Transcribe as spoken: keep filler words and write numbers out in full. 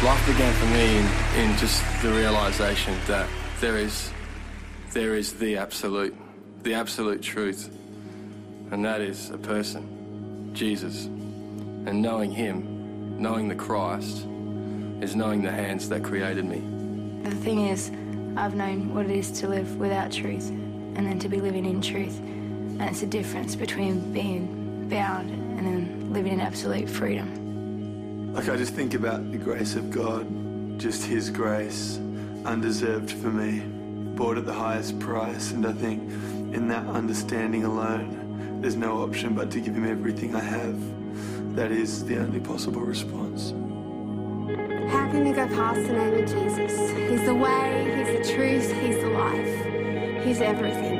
Life began for me in, in just the realisation that there is, there is the absolute, the absolute truth, and that is a person, Jesus. And knowing him, knowing the Christ, is knowing the hands that created me. The thing is, I've known what it is to live without truth and then to be living in truth. And it's a difference between being bound and then living in absolute freedom. Like, I just think about the grace of God, just his grace, undeserved for me, bought at the highest price. And I think in that understanding alone, there's no option but to give him everything I have. That is the only possible response. How can you go past the name of Jesus? He's the way, he's the truth, he's the life. He's everything.